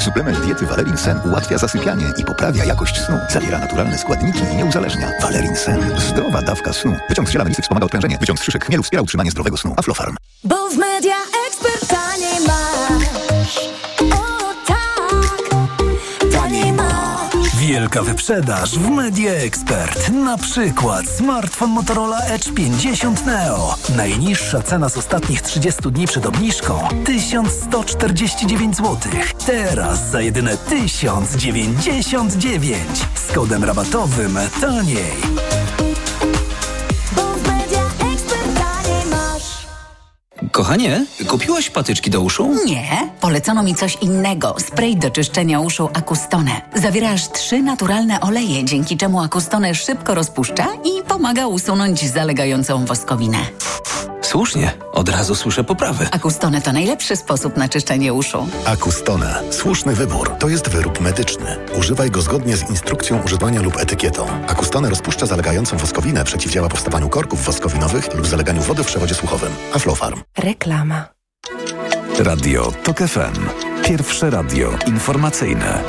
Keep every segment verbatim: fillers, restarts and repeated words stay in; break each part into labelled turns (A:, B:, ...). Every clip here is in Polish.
A: Suplement diety Valerin Sen ułatwia zasypianie i poprawia jakość snu. Zawiera naturalne składniki i nie uzależnia. Valerin Sen. Zdrowa dawka snu. Wyciąg z ziela melisy wspomaga odprężenie. Wyciąg z szyszek chmielu wspiera utrzymanie zdrowego snu. Aflofarm.
B: Bo w Media Expert taniej masz. O tak, taniej masz.
C: Wielka wyprzedaż w Media Expert. Na przykład smartfon Motorola Edge pięćdziesiąt Neo. Najniższa cena z ostatnich trzydziestu dni przed obniżką tysiąc sto czterdzieści dziewięć złotych. Teraz za jedyne tysiąc dziewięćdziesiąt dziewięć. Z kodem rabatowym taniej.
D: Kochanie, kupiłaś patyczki do uszu?
E: Nie, polecono mi coś innego. Spray do czyszczenia uszu Acustone. Zawiera aż trzy naturalne oleje, dzięki czemu Acustone szybko rozpuszcza i pomaga usunąć zalegającą woskowinę.
D: Słusznie, od razu słyszę poprawy.
E: Acustone to najlepszy sposób na czyszczenie uszu.
F: Acustone. Słuszny wybór. To jest wyrób medyczny. Używaj go zgodnie z instrukcją używania lub etykietą. Acustone rozpuszcza zalegającą woskowinę, przeciwdziała powstawaniu korków woskowinowych lub zaleganiu wody w przewodzie słuchowym. Aflofarm.
B: Reklama.
C: Radio TOK F M. Pierwsze radio informacyjne.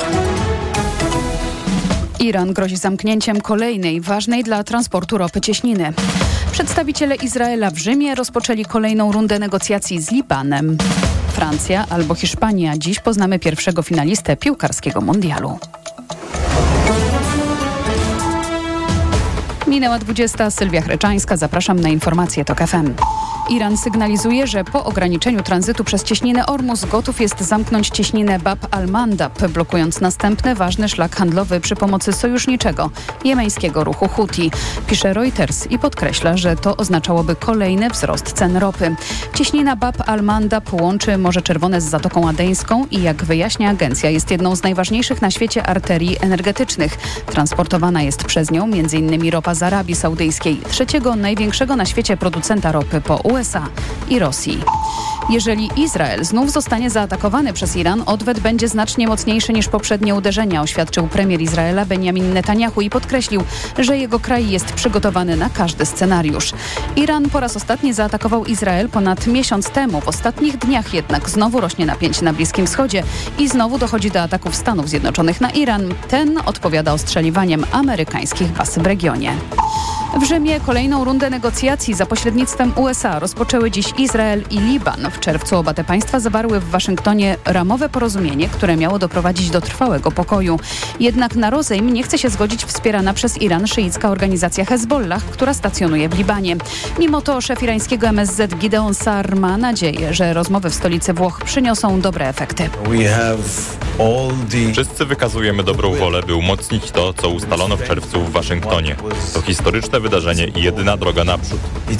G: Iran grozi zamknięciem kolejnej ważnej dla transportu ropy cieśniny. Przedstawiciele Izraela w Rzymie rozpoczęli kolejną rundę negocjacji z Libanem. Francja albo Hiszpania. Dziś poznamy pierwszego finalistę piłkarskiego mundialu. Minęła dwudziesta. Sylwia Chreczańska. Zapraszam na informacje TOK F M. Iran sygnalizuje, że po ograniczeniu tranzytu przez cieśninę Ormus gotów jest zamknąć cieśninę Bab al-Mandab, blokując następny ważny szlak handlowy przy pomocy sojuszniczego jemeńskiego ruchu Huti. Pisze Reuters i podkreśla, że to oznaczałoby kolejny wzrost cen ropy. Cieśnina Bab al-Mandab łączy Morze Czerwone z Zatoką Adeńską i, jak wyjaśnia agencja, jest jedną z najważniejszych na świecie arterii energetycznych. Transportowana jest przez nią między innymi ropa z Arabii Saudyjskiej, trzeciego największego na świecie producenta ropy po U S A i Rosji. Jeżeli Izrael znów zostanie zaatakowany przez Iran, odwet będzie znacznie mocniejszy niż poprzednie uderzenia, oświadczył premier Izraela Benjamin Netanyahu i podkreślił, że jego kraj jest przygotowany na każdy scenariusz. Iran po raz ostatni zaatakował Izrael ponad miesiąc temu. W ostatnich dniach jednak znowu rośnie napięcie na Bliskim Wschodzie i znowu dochodzi do ataków Stanów Zjednoczonych na Iran. Ten odpowiada ostrzeliwaniem amerykańskich baz w regionie. W Rzymie kolejną rundę negocjacji za pośrednictwem U S A rozpoczęły dziś Izrael i Liban. W czerwcu oba te państwa zawarły w Waszyngtonie ramowe porozumienie, które miało doprowadzić do trwałego pokoju. Jednak na rozejm nie chce się zgodzić wspierana przez Iran szyicka organizacja Hezbollah, która stacjonuje w Libanie. Mimo to szef irańskiego M S Z Gideon Sa'ar ma nadzieję, że rozmowy w stolicy Włoch przyniosą dobre efekty.
H: Wszyscy wykazujemy dobrą wolę, by umocnić to, co ustalono w czerwcu w Waszyngtonie. To historyczne wydarzenie i jedyna droga naprzód.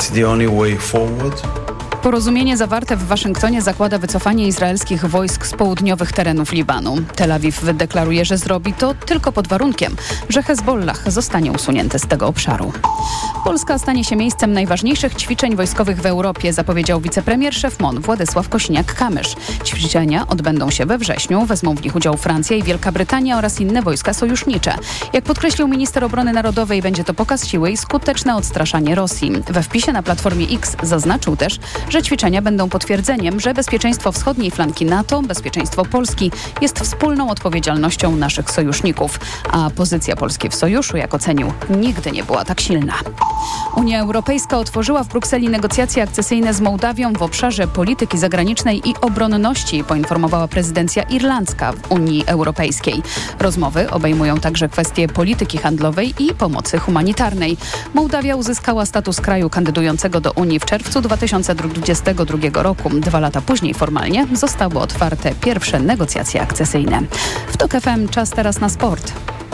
G: Porozumienie zawarte w Waszyngtonie zakłada wycofanie izraelskich wojsk z południowych terenów Libanu. Tel Awiw deklaruje, że zrobi to tylko pod warunkiem, że Hezbollah zostanie usunięty z tego obszaru. Polska stanie się miejscem najważniejszych ćwiczeń wojskowych w Europie, zapowiedział wicepremier szef M O N Władysław Kosiniak-Kamysz. Ćwiczenia odbędą się we wrześniu, wezmą w nich udział Francja i Wielka Brytania oraz inne wojska sojusznicze. Jak podkreślił minister obrony narodowej, będzie to pokaz siły i skuteczne odstraszanie Rosji. We wpisie na Platformie X zaznaczył też, że ćwiczenia będą potwierdzeniem, że bezpieczeństwo wschodniej flanki NATO, bezpieczeństwo Polski jest wspólną odpowiedzialnością naszych sojuszników. A pozycja Polski w sojuszu, jak ocenił, nigdy nie była tak silna. Unia Europejska otworzyła w Brukseli negocjacje akcesyjne z Mołdawią w obszarze polityki zagranicznej i obronności, poinformowała prezydencja irlandzka w Unii Europejskiej. Rozmowy obejmują także kwestie polityki handlowej i pomocy humanitarnej. Mołdawia uzyskała status kraju kandydującego do Unii w czerwcu dwa tysiące dwudziestego drugiego roku. Dwa lata później formalnie zostały otwarte pierwsze negocjacje akcesyjne. W TOK F M czas teraz na sport.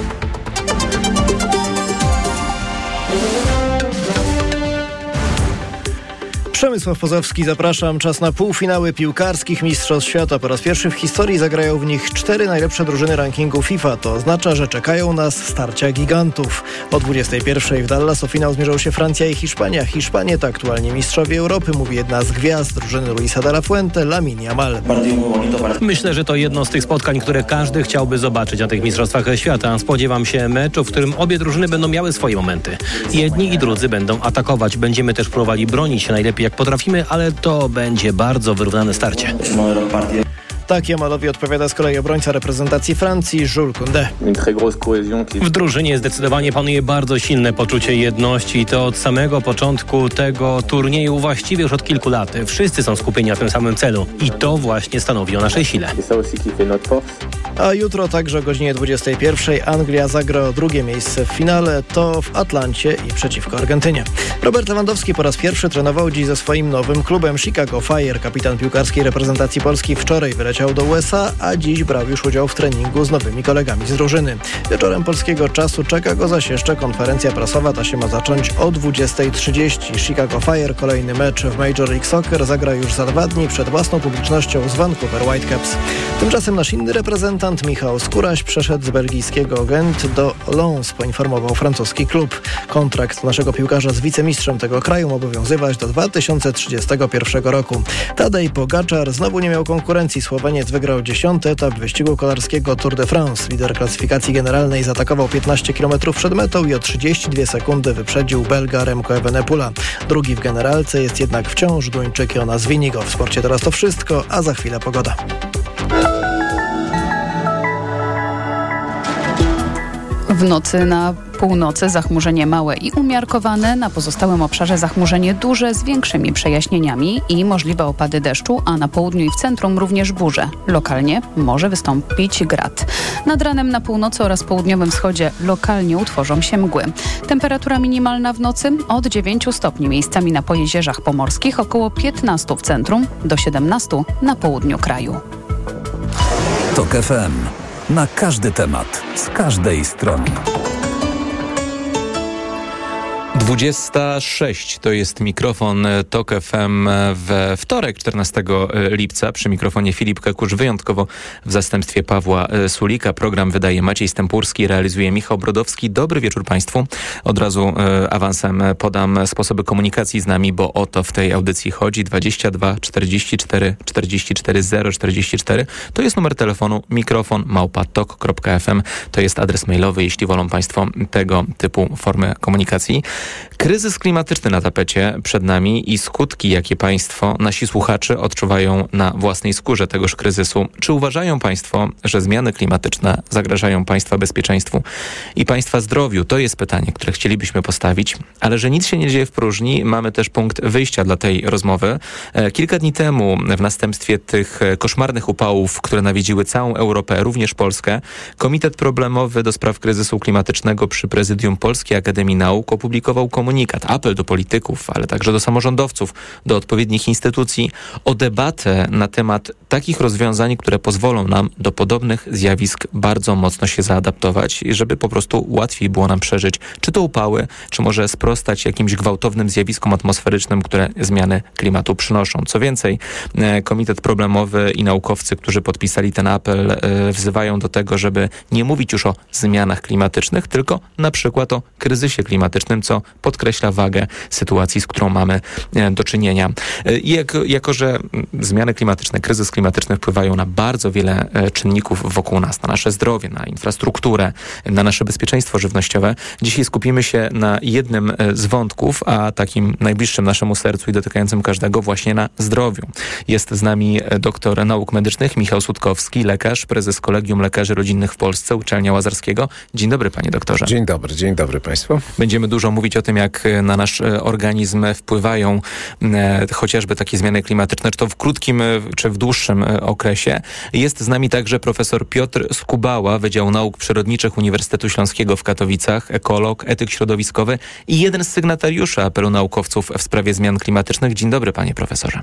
I: Przemysław Pozowski, zapraszam. Czas na półfinały piłkarskich Mistrzostw Świata. Po raz pierwszy w historii zagrają w nich cztery najlepsze drużyny rankingu FIFA. To oznacza, że czekają nas starcia gigantów. O dwudziestej pierwszej w Dallas o finał zmierzą się Francja i Hiszpania. Hiszpanie to aktualnie mistrzowie Europy, mówi jedna z gwiazd drużyny Luisa de la Fuente, Lamine Yamal.
J: Myślę, że to jedno z tych spotkań, które każdy chciałby zobaczyć na tych Mistrzostwach Świata. Spodziewam się meczu, w którym obie drużyny będą miały swoje momenty. Jedni i drudzy będą atakować. Będziemy też próbowali bronić się najlepiej jak potrafimy, ale to będzie bardzo wyrównane starcie.
I: Tak Jamalowi odpowiada z kolei obrońca reprezentacji Francji Jules Koundé.
J: W drużynie zdecydowanie panuje bardzo silne poczucie jedności i to od samego początku tego turnieju, właściwie już od kilku lat. Wszyscy są skupieni na tym samym celu i to właśnie stanowi o naszej sile.
I: A jutro także o godzinie dwudziestej pierwszej Anglia zagra o drugie miejsce w finale, to w Atlancie i przeciwko Argentynie. Robert Lewandowski po raz pierwszy trenował dziś ze swoim nowym klubem Chicago Fire. Kapitan piłkarskiej reprezentacji Polski wczoraj wyleciał do U S A, a dziś brał już udział w treningu z nowymi kolegami z drużyny. Wieczorem polskiego czasu czeka go zaś jeszcze konferencja prasowa. Ta się ma zacząć o dwudziestej trzydzieści. Chicago Fire, kolejny mecz w Major League Soccer, zagra już za dwa dni przed własną publicznością z Vancouver Whitecaps. Tymczasem nasz inny reprezentant Michał Skóraś przeszedł z belgijskiego Gent do Lens, poinformował francuski klub. Kontrakt naszego piłkarza z wicemistrzem tego kraju ma obowiązywać do dwa tysiące trzydziestego pierwszego roku. Tadej Pogaczar znowu nie miał konkurencji. Słoweniec wygrał dziesiąty etap wyścigu kolarskiego Tour de France. Lider klasyfikacji generalnej zaatakował piętnaście kilometrów przed metą i o trzydzieści dwie sekundy wyprzedził Belga Remco Evenepoela. Drugi w generalce jest jednak wciąż Duńczyk Jonas Vingegaard. W sporcie teraz to wszystko, a za chwilę pogoda.
G: W nocy na północy zachmurzenie małe i umiarkowane, na pozostałym obszarze zachmurzenie duże z większymi przejaśnieniami i możliwe opady deszczu, a na południu i w centrum również burze. Lokalnie może wystąpić grad. Nad ranem na północy oraz południowym wschodzie lokalnie utworzą się mgły. Temperatura minimalna w nocy od dziewięciu stopni, miejscami na pojezierzach pomorskich, około piętnastu w centrum, do siedemnastu na południu kraju.
C: TOK F M. Na każdy temat, z każdej strony.
D: dwudziesta sześć to jest mikrofon TOK F M we wtorek, czternastego lipca. Przy mikrofonie Filip Kekusz, wyjątkowo w zastępstwie Pawła Sulika. Program wydaje Maciej Stępurski, realizuje Michał Brodowski. Dobry wieczór Państwu. Od razu awansem podam sposoby komunikacji z nami, bo o to w tej audycji chodzi. dwadzieścia dwa czterdzieści cztery czterdzieści cztery zero czterdzieści cztery to jest numer telefonu, mikrofon małpa tok kropka f m. To jest adres mailowy, jeśli wolą Państwo tego typu formy komunikacji. Kryzys klimatyczny na tapecie przed nami i skutki, jakie Państwo, nasi słuchacze odczuwają na własnej skórze tegoż kryzysu. Czy uważają Państwo, że zmiany klimatyczne zagrażają Państwa bezpieczeństwu i Państwa zdrowiu? To jest pytanie, które chcielibyśmy postawić, ale że nic się nie dzieje w próżni, mamy też punkt wyjścia dla tej rozmowy. Kilka dni temu, w następstwie tych koszmarnych upałów, które nawiedziły całą Europę, również Polskę, Komitet Problemowy do Spraw Kryzysu Klimatycznego przy Prezydium Polskiej Akademii Nauk opublikował komunikat, apel do polityków, ale także do samorządowców, do odpowiednich instytucji o debatę na temat takich rozwiązań, które pozwolą nam do podobnych zjawisk bardzo mocno się zaadaptować i żeby po prostu łatwiej było nam przeżyć czy to upały, czy może sprostać jakimś gwałtownym zjawiskom atmosferycznym, które zmiany klimatu przynoszą. Co więcej, Komitet Problemowy i naukowcy, którzy podpisali ten apel, wzywają do tego, żeby nie mówić już o zmianach klimatycznych, tylko na przykład o kryzysie klimatycznym, co podkreśla wagę sytuacji, z którą mamy do czynienia. I jak, jako, że zmiany klimatyczne, kryzys klimatyczny wpływają na bardzo wiele czynników wokół nas, na nasze zdrowie, na infrastrukturę, na nasze bezpieczeństwo żywnościowe, dzisiaj skupimy się na jednym z wątków, a takim najbliższym naszemu sercu i dotykającym każdego, właśnie na zdrowiu. Jest z nami doktor nauk medycznych Michał Sutkowski, lekarz, prezes Kolegium Lekarzy Rodzinnych w Polsce, Uczelnia Łazarskiego. Dzień dobry, panie doktorze.
K: Dzień dobry, dzień dobry państwu.
D: Będziemy dużo mówić o tym, jak na nasz organizm wpływają e, chociażby takie zmiany klimatyczne, czy to w krótkim, czy w dłuższym okresie. Jest z nami także profesor Piotr Skubała, Wydział Nauk Przyrodniczych Uniwersytetu Śląskiego w Katowicach, ekolog, etyk środowiskowy i jeden z sygnatariuszy apelu naukowców w sprawie zmian klimatycznych. Dzień dobry, panie profesorze.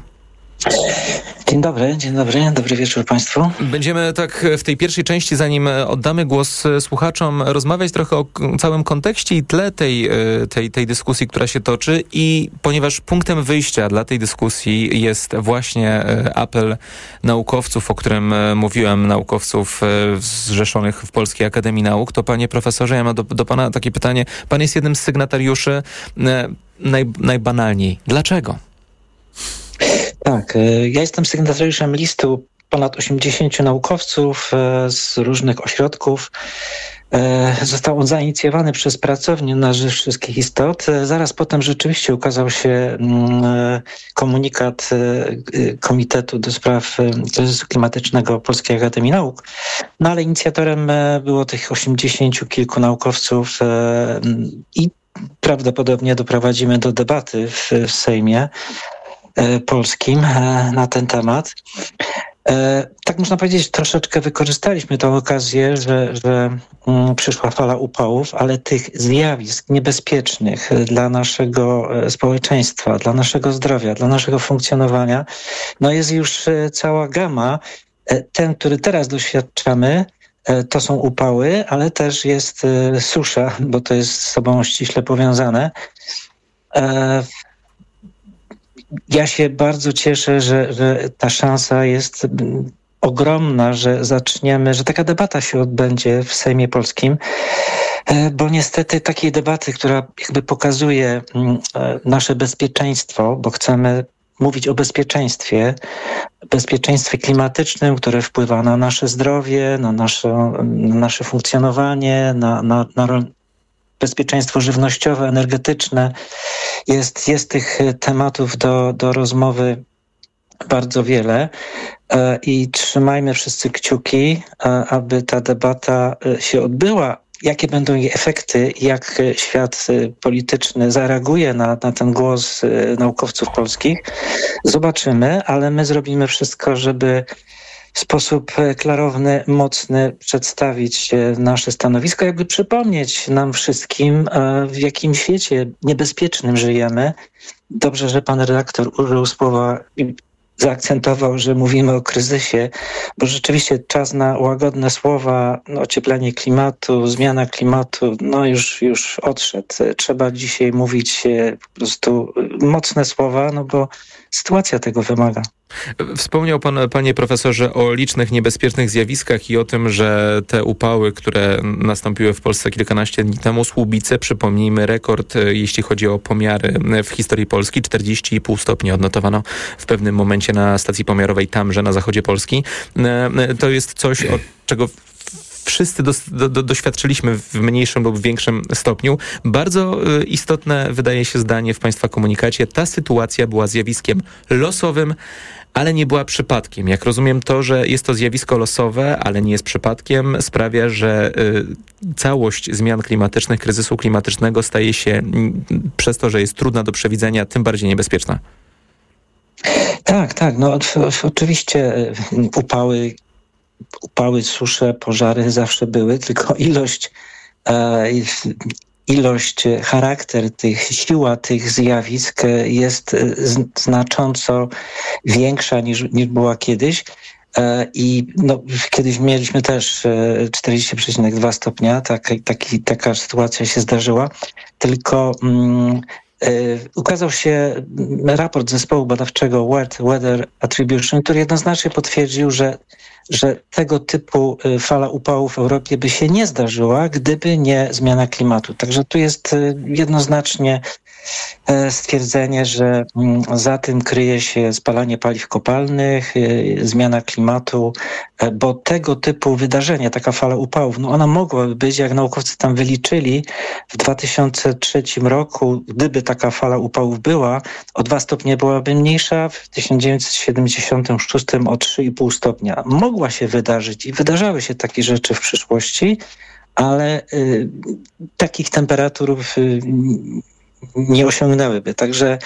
L: Dzień dobry, dzień dobry, dobry wieczór Państwu.
D: Będziemy tak w tej pierwszej części, zanim oddamy głos słuchaczom, rozmawiać trochę o całym kontekście i tle tej, tej, tej dyskusji, która się toczy, i ponieważ punktem wyjścia dla tej dyskusji jest właśnie apel naukowców, o którym mówiłem, naukowców zrzeszonych w Polskiej Akademii Nauk, to panie profesorze, ja mam do, do pana takie pytanie. Pan jest jednym z sygnatariuszy. Naj, najbanalniej. Dlaczego?
L: Tak, ja jestem sygnatariuszem listu ponad osiemdziesięciu naukowców z różnych ośrodków. Został on zainicjowany przez Pracownię na Rzecz Wszystkich Istot. Zaraz potem rzeczywiście ukazał się komunikat Komitetu do Spraw Kryzysu Klimatycznego Polskiej Akademii Nauk. No ale inicjatorem było tych osiemdziesięciu kilku naukowców i prawdopodobnie doprowadzimy do debaty w, w Sejmie polskim na ten temat. Tak można powiedzieć, troszeczkę wykorzystaliśmy tę okazję, że, że przyszła fala upałów, ale tych zjawisk niebezpiecznych dla naszego społeczeństwa, dla naszego zdrowia, dla naszego funkcjonowania, no jest już cała gama. Ten, który teraz doświadczamy, to są upały, ale też jest susza, bo to jest z sobą ściśle powiązane. Ja się bardzo cieszę, że, że ta szansa jest ogromna, że zaczniemy, że taka debata się odbędzie w Sejmie Polskim, bo niestety takiej debaty, która jakby pokazuje nasze bezpieczeństwo, bo chcemy mówić o bezpieczeństwie, bezpieczeństwie klimatycznym, które wpływa na nasze zdrowie, na nasze, na nasze funkcjonowanie, na, na, na bezpieczeństwo żywnościowe, energetyczne. Jest, jest tych tematów do, do rozmowy bardzo wiele i trzymajmy wszyscy kciuki, aby ta debata się odbyła. Jakie będą jej efekty, jak świat polityczny zareaguje na, na ten głos naukowców polskich, zobaczymy, ale my zrobimy wszystko, żeby w sposób klarowny, mocny przedstawić nasze stanowisko, jakby przypomnieć nam wszystkim, w jakim świecie niebezpiecznym żyjemy. Dobrze, że pan redaktor użył słowa i zaakcentował, że mówimy o kryzysie, bo rzeczywiście czas na łagodne słowa, no, ocieplenie klimatu, zmiana klimatu, no już, już odszedł. Trzeba dzisiaj mówić po prostu mocne słowa, no bo sytuacja tego wymaga.
D: Wspomniał pan, panie profesorze, o licznych niebezpiecznych zjawiskach i o tym, że te upały, które nastąpiły w Polsce kilkanaście dni temu, Słubice, przypomnijmy, rekord, jeśli chodzi o pomiary w historii Polski, czterdzieści i pół stopnia odnotowano w pewnym momencie na stacji pomiarowej Tamże na zachodzie Polski. To jest coś, od czego wszyscy do, do, doświadczyliśmy w mniejszym lub większym stopniu. Bardzo istotne wydaje się zdanie w państwa komunikacie. Ta sytuacja była zjawiskiem losowym, ale nie była przypadkiem. Jak rozumiem, to, że jest to zjawisko losowe, ale nie jest przypadkiem, sprawia, że y, całość zmian klimatycznych, kryzysu klimatycznego staje się y, przez to, że jest trudna do przewidzenia, tym bardziej niebezpieczna.
L: Tak, tak. No oczywiście upały Upały, susze, pożary zawsze były, tylko ilość, e, ilość, charakter tych, siła tych zjawisk jest znacząco większa niż, niż była kiedyś. E, I no, kiedyś mieliśmy też czterdzieści przecinek dwa stopnia, tak, taki, taka sytuacja się zdarzyła, tylko mm, ukazał się raport zespołu badawczego World Weather Attribution, który jednoznacznie potwierdził, że, że tego typu fala upałów w Europie by się nie zdarzyła, gdyby nie zmiana klimatu. Także tu jest jednoznacznie stwierdzenie, że za tym kryje się spalanie paliw kopalnych, zmiana klimatu, bo tego typu wydarzenie, taka fala upałów, no ona mogłaby być, jak naukowcy tam wyliczyli, w dwa tysiące trzecim roku, gdyby taka fala upałów była, o dwa stopnie byłaby mniejsza, w tysiąc dziewięćset siedemdziesiątym szóstym o trzy i pół stopnia. Mogła się wydarzyć i wydarzały się takie rzeczy w przyszłości, ale y, takich temperatur y, nie osiągnęłyby. Także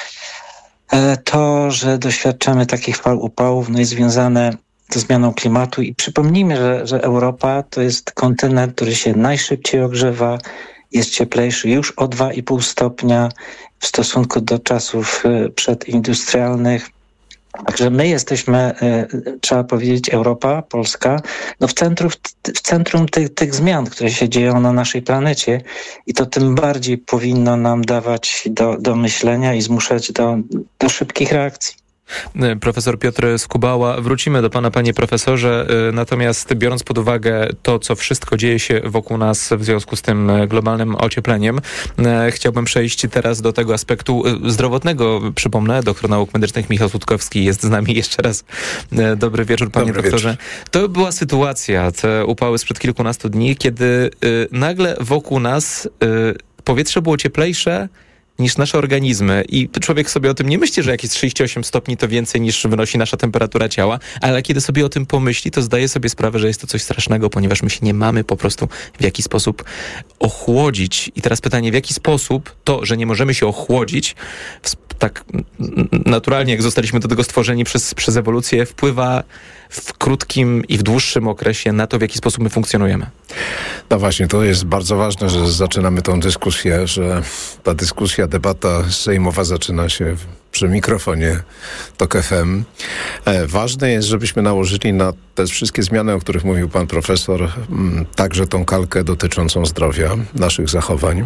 L: to, że doświadczamy takich fal upałów, no jest związane ze zmianą klimatu i przypomnijmy, że, że Europa to jest kontynent, który się najszybciej ogrzewa, jest cieplejszy już o dwa i pół stopnia w stosunku do czasów przedindustrialnych. Także my jesteśmy, trzeba powiedzieć, Europa, Polska, no w centrum, w centrum tych, tych zmian, które się dzieją na naszej planecie i to tym bardziej powinno nam dawać do, do myślenia i zmuszać do, do szybkich reakcji.
D: Profesor Piotr Skubała. Wrócimy do pana, panie profesorze, natomiast biorąc pod uwagę to, co wszystko dzieje się wokół nas w związku z tym globalnym ociepleniem, chciałbym przejść teraz do tego aspektu zdrowotnego. Przypomnę, doktor nauk medycznych Michał Sutkowski jest z nami jeszcze raz. Dobry wieczór, panie
K: Dobry
D: doktorze.
K: Wieczór.
D: To była sytuacja, te upały sprzed kilkunastu dni, kiedy y, nagle wokół nas y, powietrze było cieplejsze niż nasze organizmy i człowiek sobie o tym nie myśli, że jakieś trzydzieści osiem stopni to więcej niż wynosi nasza temperatura ciała, ale kiedy sobie o tym pomyśli, to zdaje sobie sprawę, że jest to coś strasznego, ponieważ my się nie mamy po prostu w jakiś sposób ochłodzić. I teraz pytanie, w jaki sposób to, że nie możemy się ochłodzić, tak naturalnie jak zostaliśmy do tego stworzeni przez, przez ewolucję, wpływa w krótkim i w dłuższym okresie na to, w jaki sposób my funkcjonujemy.
K: No właśnie, to jest bardzo ważne, że zaczynamy tą dyskusję, że ta dyskusja, debata sejmowa zaczyna się przy mikrofonie TOK F M. E, ważne jest, żebyśmy nałożyli na te wszystkie zmiany, o których mówił pan profesor, m, także tą kalkę dotyczącą zdrowia, naszych zachowań.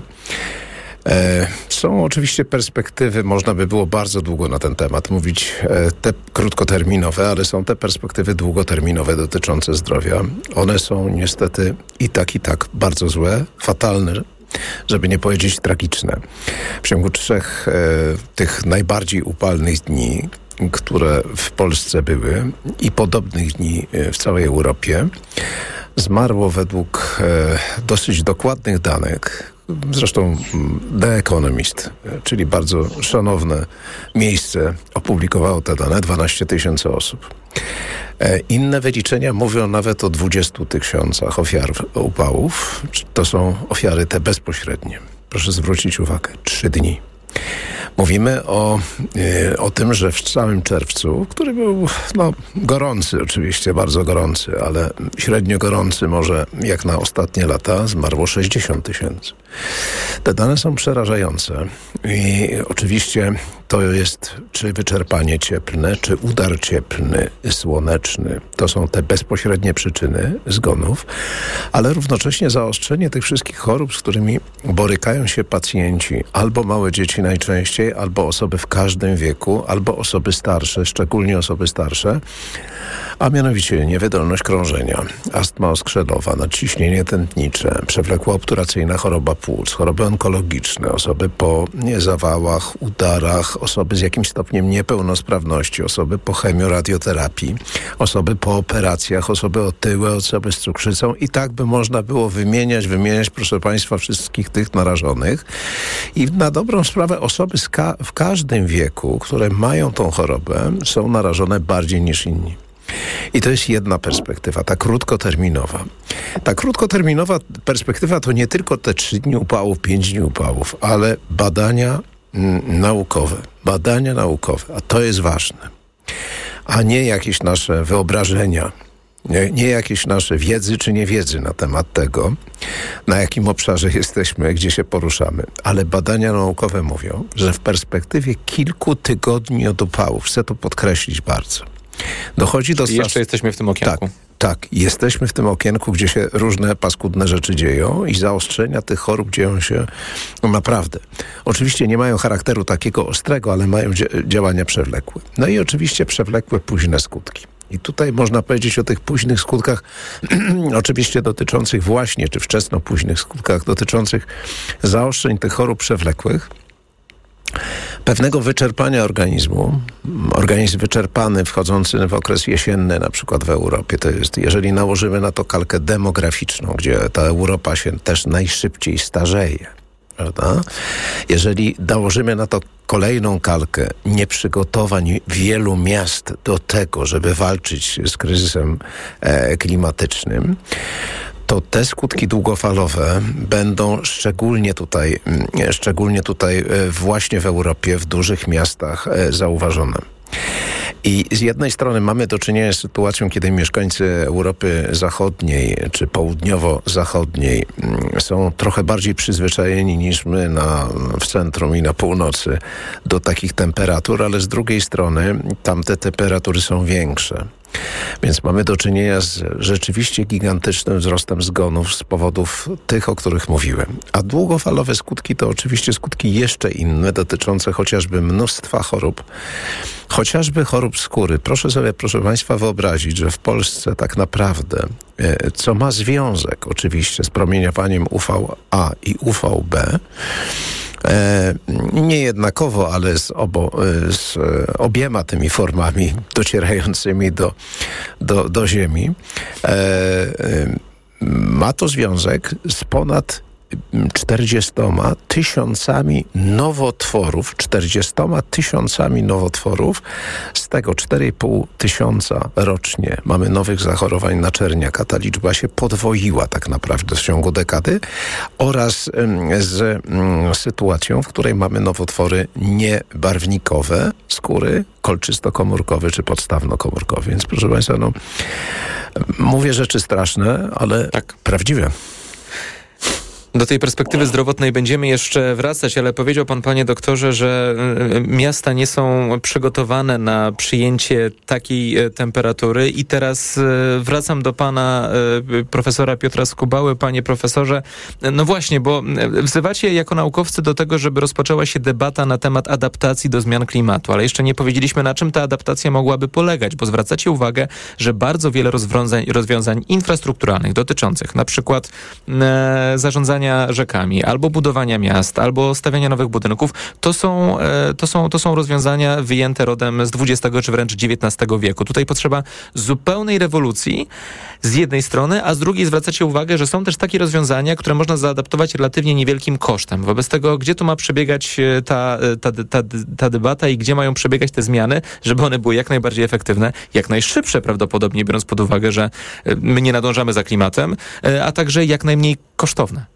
K: E, są oczywiście perspektywy, można by było bardzo długo na ten temat mówić, e, te krótkoterminowe, ale są te perspektywy długoterminowe dotyczące zdrowia. One są niestety i tak, i tak bardzo złe, fatalne, żeby nie powiedzieć tragiczne. W ciągu trzech e, tych najbardziej upalnych dni, które w Polsce były i podobnych dni w całej Europie, zmarło według e, dosyć dokładnych danych, zresztą The Economist, czyli bardzo szanowne miejsce, opublikowało te dane, dwanaście tysięcy osób. E, inne wyliczenia mówią nawet o dwudziestu tysiącach ofiar upałów. To są ofiary te bezpośrednie. Proszę zwrócić uwagę, trzy dni. Mówimy o, y, o tym, że w całym czerwcu, który był no, gorący oczywiście, bardzo gorący, ale średnio gorący może jak na ostatnie lata, zmarło sześćdziesiąt tysięcy. Te dane są przerażające i oczywiście to jest czy wyczerpanie cieplne, czy udar cieplny, słoneczny. To są te bezpośrednie przyczyny zgonów, ale równocześnie zaostrzenie tych wszystkich chorób, z którymi borykają się pacjenci, albo małe dzieci najczęściej, albo osoby w każdym wieku, albo osoby starsze, szczególnie osoby starsze, a mianowicie niewydolność krążenia, astma oskrzelowa, nadciśnienie tętnicze, przewlekła obturacyjna choroba płuc, choroby onkologiczne, osoby po zawałach, udarach, osoby z jakimś stopniem niepełnosprawności, osoby po chemioradioterapii, osoby po operacjach, osoby otyłe, osoby z cukrzycą i tak by można było wymieniać, wymieniać, proszę Państwa, wszystkich tych narażonych. I na dobrą sprawę osoby z ka- w każdym wieku, które mają tą chorobę, są narażone bardziej niż inni. I to jest jedna perspektywa, ta krótkoterminowa. Ta krótkoterminowa perspektywa to nie tylko te trzy dni upałów, pięć dni upałów, ale badania mm, naukowe. Badania naukowe, a to jest ważne. A nie jakieś nasze wyobrażenia, nie, nie jakieś nasze wiedzy czy niewiedzy na temat tego, na jakim obszarze jesteśmy, gdzie się poruszamy. Ale badania naukowe mówią, że w perspektywie kilku tygodni od upałów, chcę to podkreślić bardzo, dochodzi do...
D: Czyli jeszcze jesteśmy w tym okienku.
K: Tak, tak, jesteśmy w tym okienku, gdzie się różne paskudne rzeczy dzieją i zaostrzenia tych chorób dzieją się no, naprawdę. Oczywiście nie mają charakteru takiego ostrego, ale mają dzia- działania przewlekłe. No i oczywiście przewlekłe późne skutki. I tutaj można powiedzieć o tych późnych skutkach, oczywiście dotyczących właśnie, czy wczesno-późnych skutkach dotyczących zaostrzeń tych chorób przewlekłych, pewnego wyczerpania organizmu. Organizm wyczerpany, wchodzący w okres jesienny, na przykład w Europie, to jest, jeżeli nałożymy na to kalkę demograficzną, gdzie ta Europa się też najszybciej starzeje, prawda? Jeżeli nałożymy na to kolejną kalkę nieprzygotowań wielu miast do tego, żeby walczyć z kryzysem e, klimatycznym, to te skutki długofalowe będą szczególnie tutaj, szczególnie tutaj właśnie w Europie, w dużych miastach zauważone. I z jednej strony mamy do czynienia z sytuacją, kiedy mieszkańcy Europy Zachodniej czy południowo-zachodniej są trochę bardziej przyzwyczajeni niż my na, w centrum i na północy do takich temperatur, ale z drugiej strony tam te temperatury są większe. Więc mamy do czynienia z rzeczywiście gigantycznym wzrostem zgonów z powodów tych, o których mówiłem. A długofalowe skutki to oczywiście skutki jeszcze inne, dotyczące chociażby mnóstwa chorób, chociażby chorób skóry. Proszę sobie, proszę Państwa, wyobrazić, że w Polsce tak naprawdę, co ma związek oczywiście z promieniowaniem U V A i U V B, E, nie jednakowo, ale z, obo, z obiema tymi formami docierającymi do, do, do Ziemi, e, e, ma to związek z ponad czterdziestoma tysiącami nowotworów, czterdziestoma tysiącami nowotworów, z tego cztery i pół tysiąca rocznie mamy nowych zachorowań na czerniaka. Ta liczba się podwoiła tak naprawdę w ciągu dekady, oraz z sytuacją, w której mamy nowotwory niebarwnikowe skóry, kolczysto-komórkowy czy podstawno-komórkowy. Więc proszę Państwa, no, mówię rzeczy straszne, ale tak, prawdziwe.
D: Do tej perspektywy zdrowotnej będziemy jeszcze wracać, ale powiedział pan, panie doktorze, że miasta nie są przygotowane na przyjęcie takiej temperatury i teraz wracam do pana profesora Piotra Skubały. Panie profesorze, no właśnie, bo wzywacie jako naukowcy do tego, żeby rozpoczęła się debata na temat adaptacji do zmian klimatu, ale jeszcze nie powiedzieliśmy, na czym ta adaptacja mogłaby polegać, bo zwracacie uwagę, że bardzo wiele rozwiązań, rozwiązań infrastrukturalnych dotyczących na przykład e, zarządzania rzekami, albo budowania miast, albo stawiania nowych budynków, to są, to są, to są rozwiązania wyjęte rodem z dwudziestego czy wręcz dziewiętnastego wieku. Tutaj potrzeba zupełnej rewolucji z jednej strony, a z drugiej zwracacie uwagę, że są też takie rozwiązania, które można zaadaptować relatywnie niewielkim kosztem. Wobec tego, gdzie tu ma przebiegać ta, ta, ta, ta debata i gdzie mają przebiegać te zmiany, żeby one były jak najbardziej efektywne, jak najszybsze prawdopodobnie, biorąc pod uwagę, że my nie nadążamy za klimatem, a także jak najmniej kosztowne.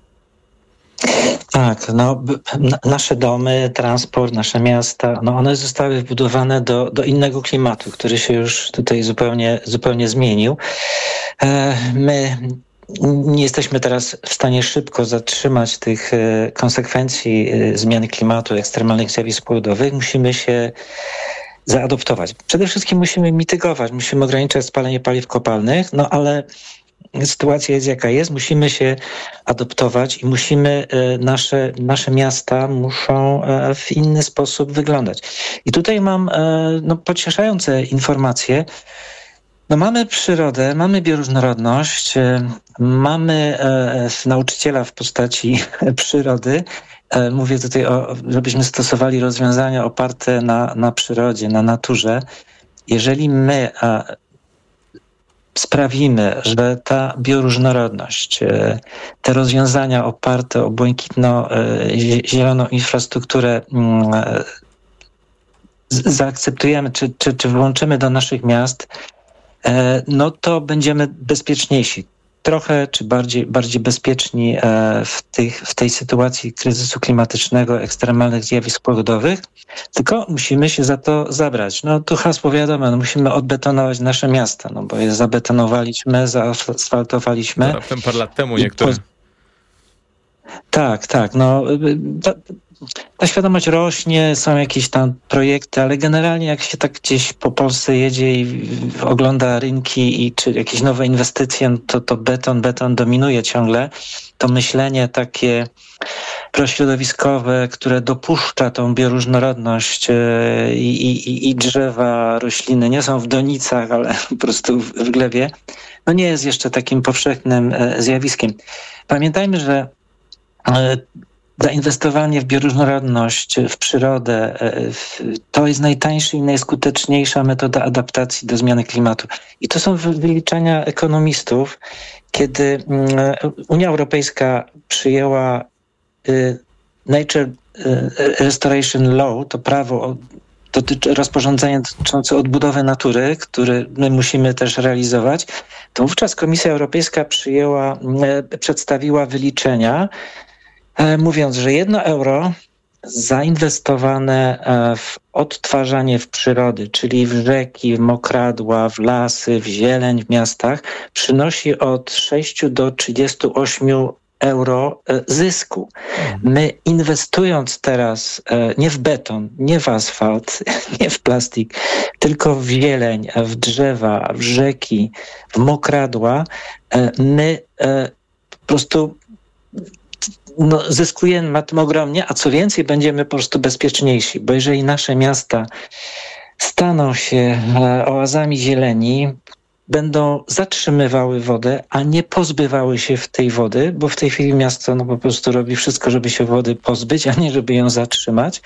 L: Tak, no nasze domy, transport, nasze miasta, no one zostały wbudowane do, do innego klimatu, który się już tutaj zupełnie, zupełnie zmienił. E, my nie jesteśmy teraz w stanie szybko zatrzymać tych e, konsekwencji e, zmiany klimatu, ekstremalnych zjawisk pogodowych. Musimy się zaadoptować. Przede wszystkim musimy mitygować, musimy ograniczać spalanie paliw kopalnych, no ale sytuacja jest jaka jest, musimy się adoptować i musimy, nasze, nasze miasta muszą w inny sposób wyglądać. I tutaj mam no, pocieszające informacje. No, mamy przyrodę, mamy bioróżnorodność, mamy nauczyciela w postaci przyrody. Mówię tutaj, o, żebyśmy stosowali rozwiązania oparte na, na przyrodzie, na naturze. Jeżeli my sprawimy, że ta bioróżnorodność, te rozwiązania oparte o błękitno-zieloną infrastrukturę zaakceptujemy, czy, czy, czy włączymy do naszych miast, no to będziemy bezpieczniejsi. Trochę czy bardziej, bardziej bezpieczni w, tych, w tej sytuacji kryzysu klimatycznego, ekstremalnych zjawisk pogodowych, tylko musimy się za to zabrać. No tu hasło wiadomo, no, musimy odbetonować nasze miasta, no bo je zabetonowaliśmy, zaasfaltowaliśmy.
D: Raptem parę lat temu niektóre.
L: Tak, tak, no ta, ta świadomość rośnie, są jakieś tam projekty, ale generalnie jak się tak gdzieś po Polsce jedzie i ogląda rynki i czy jakieś nowe inwestycje, to, to beton, beton dominuje ciągle. To myślenie takie prośrodowiskowe, które dopuszcza tą bioróżnorodność i, i, i drzewa, rośliny nie są w donicach, ale po prostu w, w glebie, no nie jest jeszcze takim powszechnym zjawiskiem. Pamiętajmy, że zainwestowanie w bioróżnorodność, w przyrodę, to jest najtańsza i najskuteczniejsza metoda adaptacji do zmiany klimatu. I to są wyliczenia ekonomistów, kiedy Unia Europejska przyjęła Nature Restoration Law, to prawo dotyczy rozporządzenia dotyczące odbudowy natury, które my musimy też realizować, to wówczas Komisja Europejska przyjęła, przedstawiła wyliczenia, mówiąc, że jedno euro zainwestowane w odtwarzanie w przyrody, czyli w rzeki, w mokradła, w lasy, w zieleń w miastach, przynosi od sześciu do trzydziestu ośmiu euro zysku. My inwestując teraz nie w beton, nie w asfalt, nie w plastik, tylko w zieleń, w drzewa, w rzeki, w mokradła, my po prostu no, zyskujemy na tym ogromnie, a co więcej, będziemy po prostu bezpieczniejsi, bo jeżeli nasze miasta staną się oazami zieleni, będą zatrzymywały wodę, a nie pozbywały się w tej wody, bo w tej chwili miasto no, po prostu robi wszystko, żeby się wody pozbyć, a nie żeby ją zatrzymać.